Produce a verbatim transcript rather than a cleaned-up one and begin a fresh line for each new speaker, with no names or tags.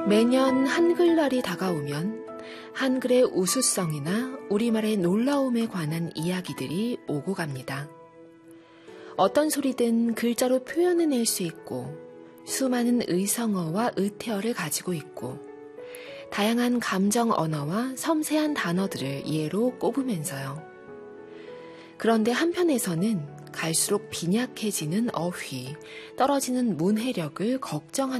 매년 한글날이 다가오면 한글의 우수성이나 우리말의 놀라움에 관한 이야기들이 오고 갑니다. 어떤 소리든 글자로 표현해낼 수 있고 수많은 의성어와 의태어를 가지고 있고 다양한 감정 언어와 섬세한 단어들을 예로 꼽으면서요. 그런데 한편에서는 갈수록 빈약해지는 어휘, 떨어지는 문해력을 걱정하는